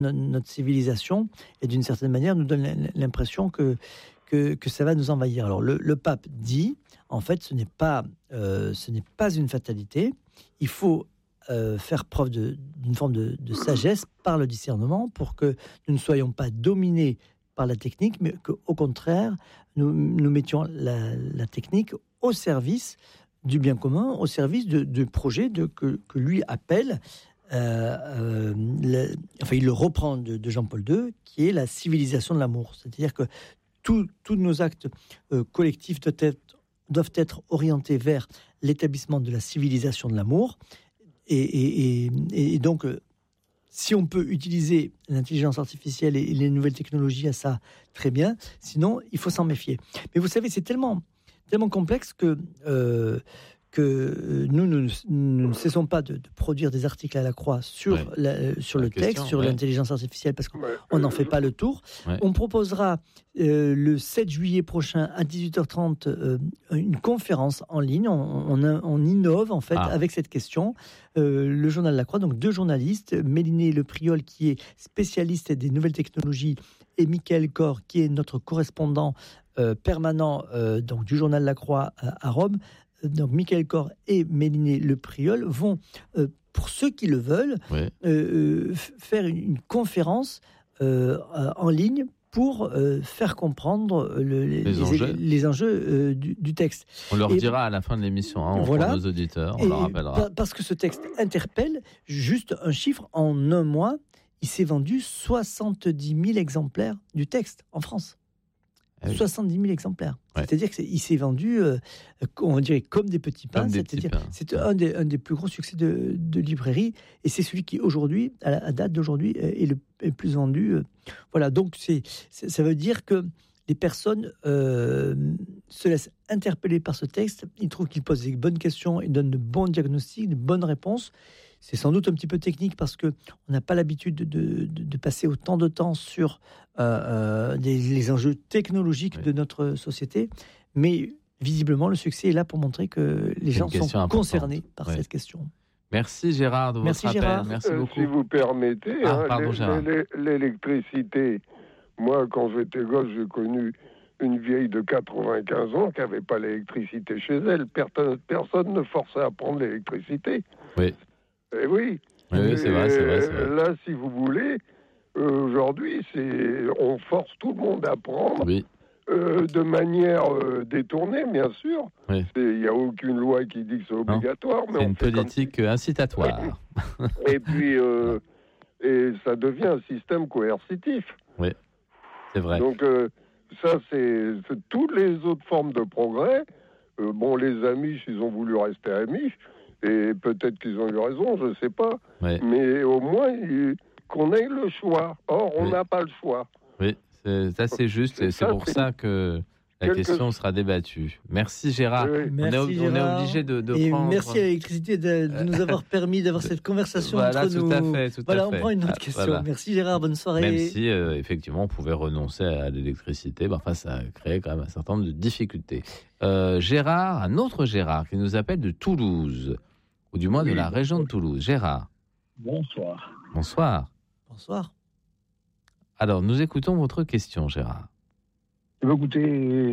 notre civilisation et d'une certaine manière nous donne l'impression que ça va nous envahir. Alors le pape dit, en fait, ce n'est pas une fatalité. Il faut faire preuve d'une forme de sagesse par le discernement pour que nous ne soyons pas dominés par la technique, mais qu'au contraire, nous mettions la technique au service du bien commun, au service de projets que lui appelle, il le reprend de Jean-Paul II, qui est la civilisation de l'amour. C'est-à-dire que tous nos actes collectifs doivent être orientés vers l'établissement de la civilisation de l'amour. Et donc, si on peut utiliser l'intelligence artificielle et les nouvelles technologies à ça, très bien. Sinon, il faut s'en méfier. Mais vous savez, c'est tellement complexe que nous ne cessons pas de produire des articles à la croix sur le texte, sur l'intelligence artificielle, parce qu'on n'en fait pas le tour. Ouais. On proposera le 7 juillet prochain à 18h30 une conférence en ligne. On innove en fait avec cette question. Le journal La Croix, donc 2 journalistes, Méliné Lepriol qui est spécialiste des nouvelles technologies et Michael Cor qui est notre correspondant permanent donc du journal La Croix à Rome. Donc Michael Cor et Méliné Lepriol vont, pour ceux qui le veulent, faire une conférence en ligne pour faire comprendre les enjeux du texte. On leur dira à la fin de l'émission, pour nos auditeurs, on leur rappellera. Parce que ce texte interpelle, juste un chiffre, en un mois, il s'est vendu 70 000 exemplaires du texte en France. 70 000 exemplaires. Ouais. C'est-à-dire qu'il s'est vendu, on dirait, comme des petits pains. C'est un des plus gros succès de librairie. Et c'est celui qui, aujourd'hui, à date d'aujourd'hui, est le plus vendu. Voilà, donc ça veut dire que les personnes se laissent interpeller par ce texte. Ils trouvent qu'il pose des bonnes questions, il donne de bons diagnostics, de bonnes réponses. C'est sans doute un petit peu technique parce qu'on n'a pas l'habitude de passer autant de temps sur les enjeux technologiques de notre société. Mais visiblement, le succès est là pour montrer que les gens sont concernés par cette question. Merci Gérard de votre appel. Gérard. Merci beaucoup. Si vous permettez, l'électricité, moi quand j'étais gosse, j'ai connu une vieille de 95 ans qui n'avait pas l'électricité chez elle. Personne ne forçait à prendre l'électricité. Oui. Et oui, c'est vrai. Là, si vous voulez, aujourd'hui, on force tout le monde à prendre de manière détournée, bien sûr. Oui. Il n'y a aucune loi qui dit que c'est obligatoire. C'est une politique incitatoire. Et puis, et ça devient un système coercitif. Oui, c'est vrai. Donc, ça, c'est toutes les autres formes de progrès. Les Amish, ils ont voulu rester Amish. Et peut-être qu'ils ont eu raison, je ne sais pas. Oui. Mais au moins, qu'on ait le choix. Or, on n'a pas le choix. Oui, c'est juste. Et c'est pour ça que la question sera débattue. Merci Gérard. Oui. Merci, on est obligé de prendre... merci à l'électricité de nous avoir permis d'avoir cette conversation entre nous. Tout à fait. On prend une autre question. Voilà. Merci Gérard, bonne soirée. Même si, effectivement, on pouvait renoncer à l'électricité, ça créait quand même un certain nombre de difficultés. Gérard, un autre Gérard qui nous appelle de Toulouse, ou du moins de la région de Toulouse. Gérard. Bonsoir. Bonsoir. Alors, nous écoutons votre question, Gérard. Écoutez,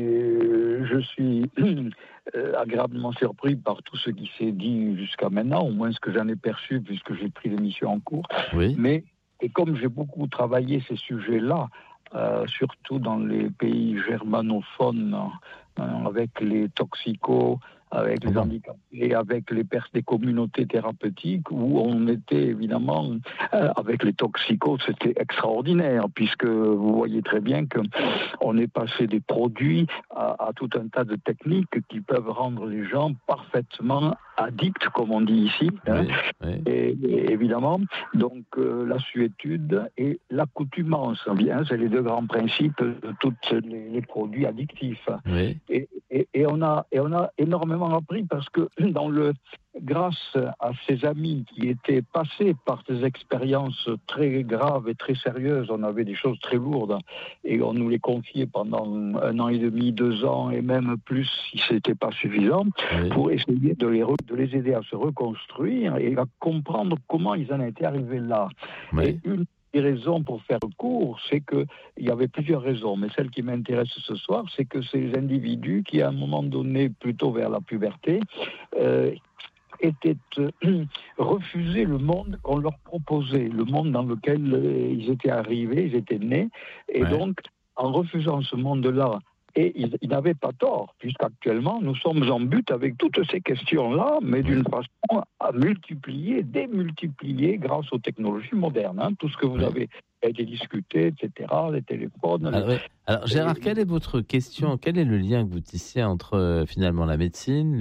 je suis agréablement surpris par tout ce qui s'est dit jusqu'à maintenant, au moins ce que j'en ai perçu, puisque j'ai pris l'émission en cours. Oui. Mais, et comme j'ai beaucoup travaillé ces sujets-là, surtout dans les pays germanophones, avec les toxicos, avec les handicapés, avec les pertes des communautés thérapeutiques, où on était évidemment, avec les toxicos, c'était extraordinaire, puisque vous voyez très bien qu'on est passé des produits à tout un tas de techniques qui peuvent rendre les gens parfaitement addicts, comme on dit ici. Oui. Et évidemment, donc la suétude et l'accoutumance, c'est les 2 grands principes de tous les produits addictifs. Oui. Et on a énormément appris parce que grâce à ces amis qui étaient passés par des expériences très graves et très sérieuses, on avait des choses très lourdes et on nous les confiait pendant 1 an et demi, 2 ans et même plus si c'était pas suffisant, pour essayer de les aider à se reconstruire et à comprendre comment ils en étaient arrivés là. Oui. Et raisons pour faire court, c'est qu'il y avait plusieurs raisons, mais celle qui m'intéresse ce soir, c'est que ces individus qui, à un moment donné, plutôt vers la puberté, refusaient le monde qu'on leur proposait, le monde dans lequel ils étaient arrivés, ils étaient nés, et donc, en refusant ce monde-là, et ils n'avaient pas tort, puisqu'actuellement, nous sommes en but avec toutes ces questions-là, mais d'une façon à multiplier, démultiplier grâce aux technologies modernes. Tout ce que vous avez été discuté, etc., les téléphones... Alors Gérard, quelle est votre question ? Quel est le lien que vous tissez entre, finalement, la médecine,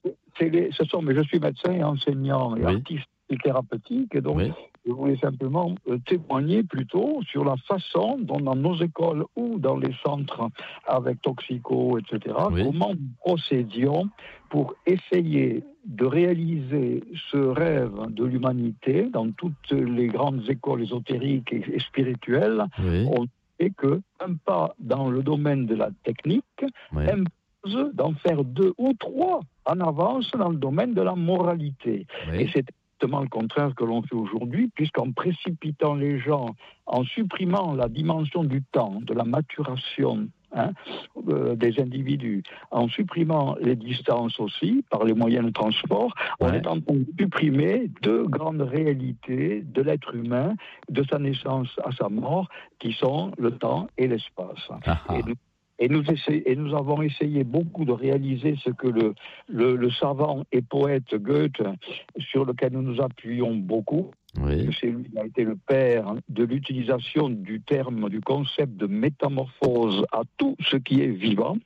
je suis médecin et enseignant et artiste thérapeutique, et donc... Je voulais simplement témoigner plutôt sur la façon dont dans nos écoles ou dans les centres avec toxicos, etc., comment nous procédions pour essayer de réaliser ce rêve de l'humanité dans toutes les grandes écoles ésotériques et spirituelles. On sait qu'un pas dans le domaine de la technique impose d'en faire 2 ou 3 en avance dans le domaine de la moralité. Et c'est exactement le contraire que l'on fait aujourd'hui, puisqu'en précipitant les gens, en supprimant la dimension du temps, de la maturation des individus, en supprimant les distances aussi, par les moyens de transport, on est en train de supprimer 2 grandes réalités de l'être humain, de sa naissance à sa mort, qui sont le temps et l'espace. Et nous avons essayé beaucoup de réaliser ce que le savant et poète Goethe, sur lequel nous nous appuyons beaucoup, c'est lui qui a été le père de l'utilisation du terme, du concept de métamorphose à tout ce qui est vivant.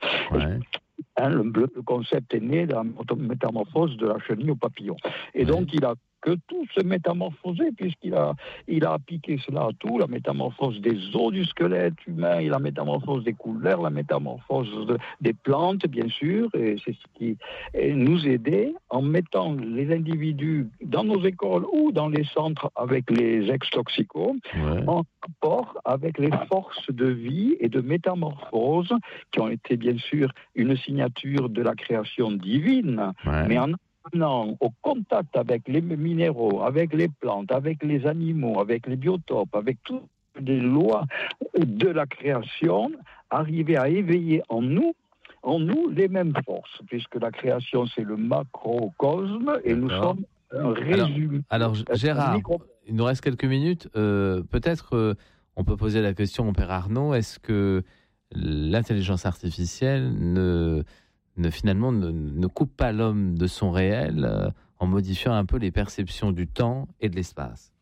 Le concept est né de la métamorphose de la chenille au papillon. Et donc il a que tout se métamorphoser, puisqu'il a appliqué cela à tout, la métamorphose des os du squelette humain, et la métamorphose des couleurs, la métamorphose des plantes, bien sûr, et c'est ce qui nous aidait en mettant les individus dans nos écoles ou dans les centres avec les ex-toxicos, en rapport avec les forces de vie et de métamorphose qui ont été, bien sûr, une signature de la création divine, mais en au contact avec les minéraux, avec les plantes, avec les animaux, avec les biotopes, avec toutes les lois de la création, arriver à éveiller en nous les mêmes forces, puisque la création c'est le macrocosme et nous sommes un résumé. Alors Gérard, il nous reste quelques minutes. Peut-être on peut poser la question au père Arnaud, est-ce que l'intelligence artificielle finalement ne coupe pas l'homme de son réel en modifiant un peu les perceptions du temps et de l'espace?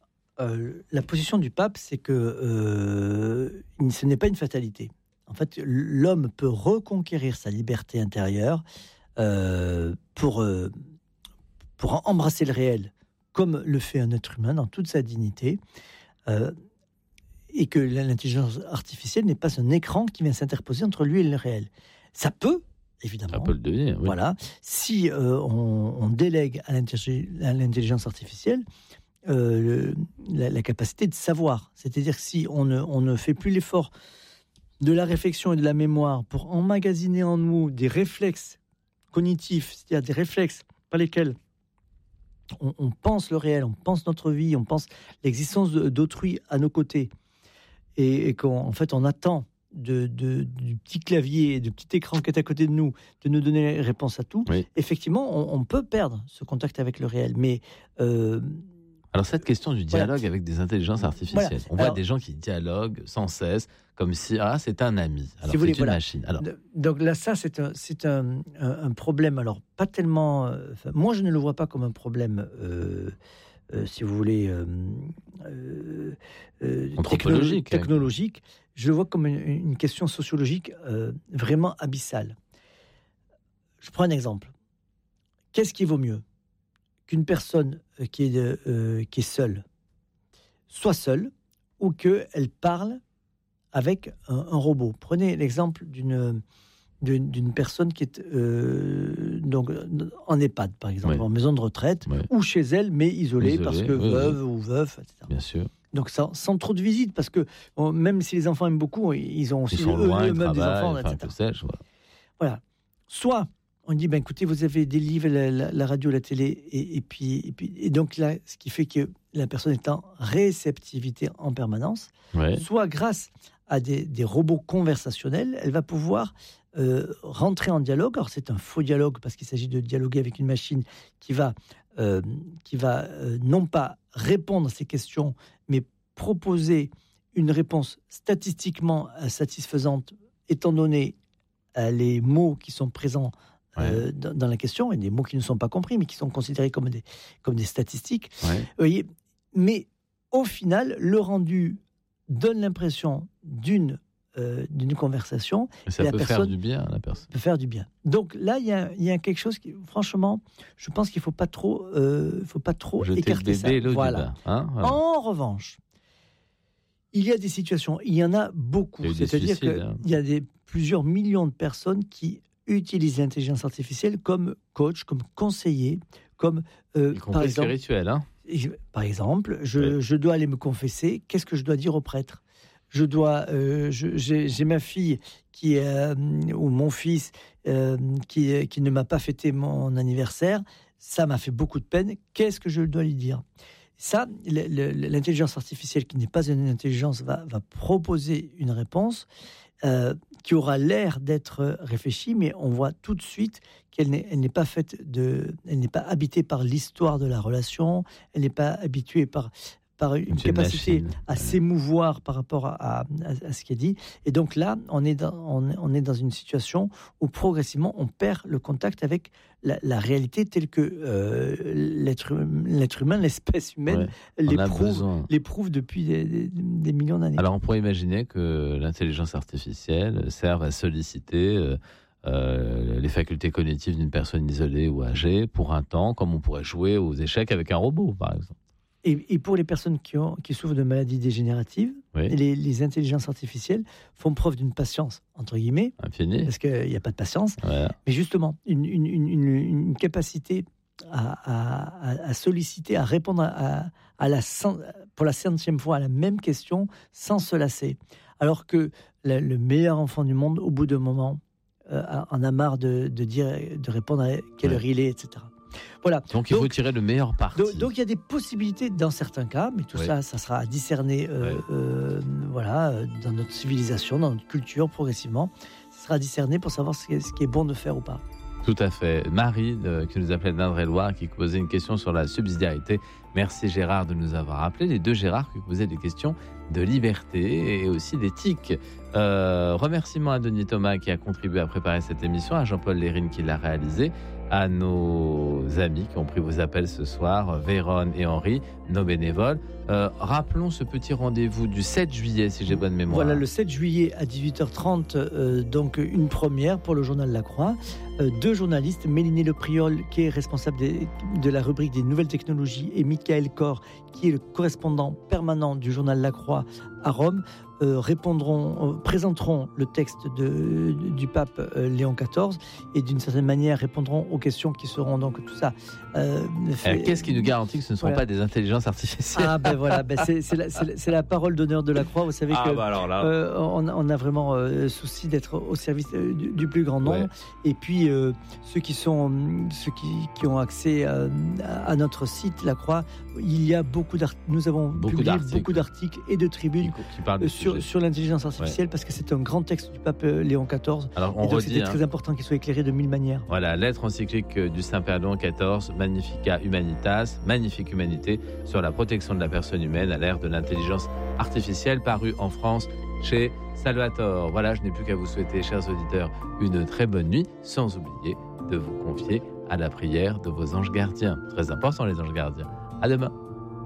La position du pape, c'est que ce n'est pas une fatalité. En fait, l'homme peut reconquérir sa liberté intérieure pour embrasser le réel, comme le fait un être humain dans toute sa dignité, et que l'intelligence artificielle n'est pas un écran qui vient s'interposer entre lui et le réel. Ça peut, évidemment. Ça peut le devenir, oui. Voilà. Si on délègue à l'intelligence artificielle la capacité de savoir, c'est-à-dire que si on ne fait plus l'effort de la réflexion et de la mémoire pour emmagasiner en nous des réflexes cognitifs, c'est-à-dire des réflexes par lesquels on pense le réel, on pense notre vie, on pense l'existence d'autrui à nos côtés, et qu'en fait on attend du petit clavier, du petit écran qui est à côté de nous, de nous donner réponse à tout, effectivement on peut perdre ce contact avec le réel. Mais alors cette question du dialogue avec des intelligences artificielles, on voit des gens qui dialoguent sans cesse, comme si c'est un ami, alors c'est une machine. Alors... Donc là, ça c'est un problème, alors pas tellement... moi je ne le vois pas comme un problème, si vous voulez, technologique. Je le vois comme une question sociologique vraiment abyssale. Je prends un exemple. Qu'est-ce qui vaut mieux qu'une personne qui est seule soit seule, ou qu'elle parle avec un robot? Prenez l'exemple d'une personne qui est donc en EHPAD, par exemple, en maison de retraite, ou chez elle, mais isolée parce que veuve ou veuf, etc. Bien sûr. Donc sans trop de visites, parce que même si les enfants aiment beaucoup, ils ont aussi eux-mêmes des enfants, etc. Voilà. Soit on dit, écoutez, vous avez des livres, la radio, la télé, et donc là, ce qui fait que la personne est en réceptivité en permanence, soit grâce à des robots conversationnels, elle va pouvoir rentrer en dialogue. Alors c'est un faux dialogue parce qu'il s'agit de dialoguer avec une machine qui va non pas répondre à ces questions, mais proposer une réponse statistiquement satisfaisante, étant donné les mots qui sont présents dans la question, et des mots qui ne sont pas compris, mais qui sont considérés comme des statistiques. Vous voyez, mais au final, le rendu donne l'impression d'une conversation. Mais ça peut faire du bien à la personne. Peut faire du bien. Donc là, il y a quelque chose qui, franchement, je pense qu'il ne faut pas trop écarter ça. Voilà. En revanche, il y a des situations, il y en a beaucoup. C'est-à-dire qu'il y a plusieurs millions de personnes qui utilisent l'intelligence artificielle comme coach, comme conseiller, comme par exemple spirituel. Par exemple, je dois aller me confesser. Qu'est-ce que je dois dire au prêtre ? J'ai ma fille ou mon fils qui ne m'a pas fêté mon anniversaire. Ça m'a fait beaucoup de peine. Qu'est-ce que je dois lui dire ? Ça, l'intelligence artificielle, qui n'est pas une intelligence, va proposer une réponse qui aura l'air d'être réfléchie, mais on voit tout de suite qu'elle n'est pas habitée par l'histoire de la relation, elle n'est pas habituée par une capacité à s'émouvoir par rapport à ce qui est dit. Et donc là, on est dans une situation où progressivement, on perd le contact avec la réalité telle que l'être humain, l'espèce humaine, l'éprouve depuis des millions d'années. Alors on pourrait imaginer que l'intelligence artificielle serve à solliciter les facultés cognitives d'une personne isolée ou âgée pour un temps, comme on pourrait jouer aux échecs avec un robot, par exemple. Et pour les personnes qui souffrent de maladies dégénératives, les intelligences artificielles font preuve d'une patience, entre guillemets, infinie, parce qu'il n'y a pas de patience, mais justement, une capacité à solliciter, à répondre pour la 100e fois à la même question sans se lasser. Alors que le meilleur enfant du monde, au bout d'un moment, en a marre de répondre à quelle heure il est, etc. Voilà. Donc il faut tirer le meilleur parti. Donc il y a des possibilités dans certains cas, mais tout ça sera à discerner dans notre civilisation, dans notre culture, progressivement. Ça sera à discerner pour savoir ce qui est bon de faire ou pas. Tout à fait. Marie, qui nous appelait d'Indre-et-Loire, qui posait une question sur la subsidiarité. Merci Gérard de nous avoir appelé. Les deux Gérard qui posaient des questions de liberté et aussi d'éthique. Remerciements à Denis Thomas qui a contribué à préparer cette émission, à Jean-Paul Lérine qui l'a réalisé, à nos amis qui ont pris vos appels ce soir, Véronne et Henri, nos bénévoles. Rappelons ce petit rendez-vous du 7 juillet, si j'ai bonne mémoire. Voilà, le 7 juillet à 18h30, donc une première pour le journal La Croix. Deux journalistes, Méliné Lepriol, qui est responsable de la rubrique des nouvelles technologies, et Michael Cor, qui est le correspondant permanent du journal La Croix à Rome, présenteront le texte du pape Léon XIV et d'une certaine manière répondront aux questions qui seront donc tout ça. Qu'est-ce qui nous garantit que ce ne seront pas des intelligences artificielles ? C'est la parole d'honneur de La Croix. Vous savez on a vraiment souci d'être au service du plus grand nombre. Et puis ceux qui ont accès à notre site La Croix, il y a nous avons publié beaucoup d'articles et de tribunes qui parlent sur l'intelligence artificielle parce que c'est un grand texte du pape Léon XIV. Alors on et donc redit, c'était très important qu'il soit éclairé de 1000 manières. Voilà, lettre encyclique du Saint-Père Léon XIV, Magnificat Humanitas, magnifique humanité sur la protection de la personne humaine à l'ère de l'intelligence artificielle, paru en France chez Salvator. Voilà, je n'ai plus qu'à vous souhaiter, chers auditeurs, une très bonne nuit, sans oublier de vous confier à la prière de vos anges gardiens. Très important, les anges gardiens. À demain.